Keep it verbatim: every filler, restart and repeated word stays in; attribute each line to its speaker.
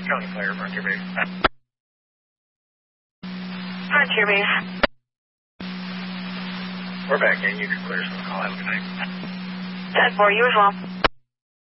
Speaker 1: County Fire, Frontier Base.
Speaker 2: Frontier Base.
Speaker 1: We're back in. You can clear some call. Have a good night.
Speaker 2: ten four, you as well.